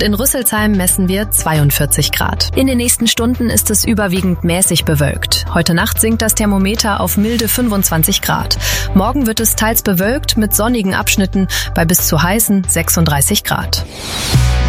in Rüsselsheim messen wir 42 Grad. In den nächsten Stunden ist es überwiegend mäßig bewölkt. Heute Nacht sinkt das Thermometer auf milde 25 Grad. Morgen wird es teils bewölkt mit sonnigen Abschnitten bei bis zu heißen 36 Grad.